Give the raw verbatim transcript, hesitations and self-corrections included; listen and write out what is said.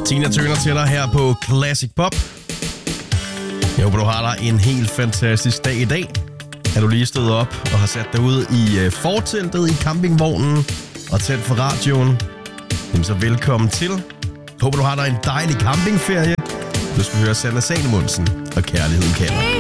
Tina Turner til dig her på Classic Pop. Jeg håber, du har dig en helt fantastisk dag i dag. Er du lige stået op og har sat dig ud i forteltet i campingvognen og tændt for radioen, jamen så velkommen til. Jeg håber, du har dig en dejlig campingferie. Du skal høre Sanne Salomonsen og Kærligheden kalder.